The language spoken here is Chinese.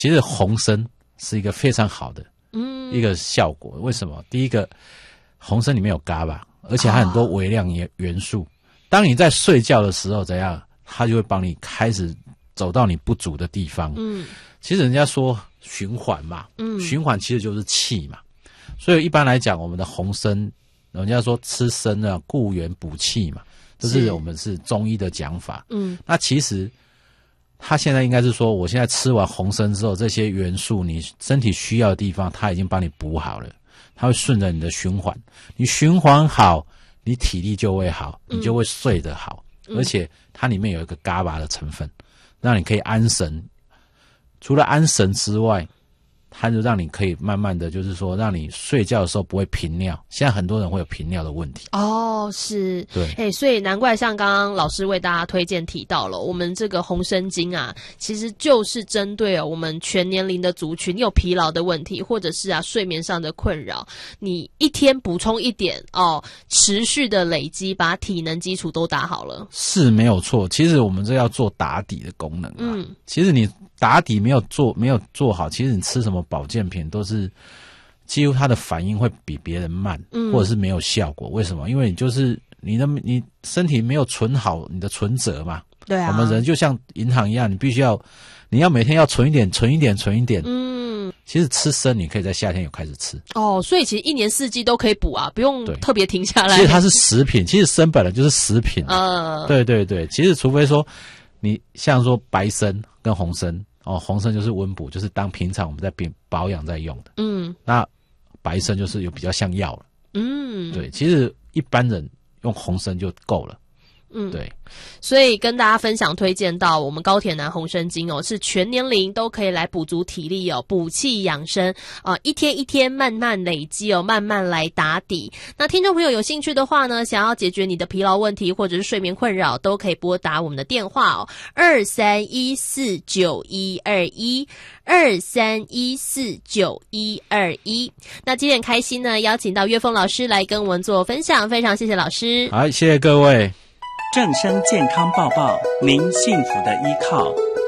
其实红参是一个非常好的一个效果。为什么？第一个，红参里面有GABA，而且它很多微量元素。当你在睡觉的时候怎样，它就会帮你开始走到你不足的地方。其实人家说循环嘛，循环其实就是气嘛。所以一般来讲，我们的红参，人家说吃参啊，固元补气嘛，这是我们是中医的讲法。那其实他现在应该是说，我现在吃完红参之后，这些元素你身体需要的地方，它已经帮你补好了，它会顺着你的循环，你循环好，你体力就会好，你就会睡得好，而且它里面有一个GABA的成分，让你可以安神。除了安神之外，它就让你可以慢慢的，就是说，让你睡觉的时候不会频尿。现在很多人会有频尿的问题。 是， 对， 所以难怪像刚刚老师为大家推荐提到了，我们这个红参精啊，其实就是针对我们全年龄的族群，你有疲劳的问题，或者是睡眠上的困扰，你一天补充一点持续的累积，把体能基础都打好了。是没有错。其实我们这要做打底的功能其实你打底没有做好，其实你吃什么保健品都是几乎它的反应会比别人慢，或者是没有效果。为什么？因为你就是你身体没有存好你的存折嘛。 对啊， 我们人就像银行一样，你要每天要存一点。其实吃参你可以在夏天有开始吃。 所以其实一年四季都可以补啊，不用特别停下来。 其实它是食品，其实参本来就是食品。对，其实除非说你像说白参跟红参。红参就是温补，就是当平常我们在保养在用的。那白参就是有比较像药了。对，其实一般人用红参就够了。对， 所以跟大家分享推荐到我们高铁南红参精是全年龄都可以来补足体力补气养生一天一天慢慢累积慢慢来打底。那听众朋友有兴趣的话呢，想要解决你的疲劳问题或者是睡眠困扰，都可以拨打我们的电话23149121 23149121。那今天很开心呢，邀请到岳峰老师来跟我们做分享，非常谢谢老师。 好，谢谢各位。 正声健康报报，您幸福的依靠。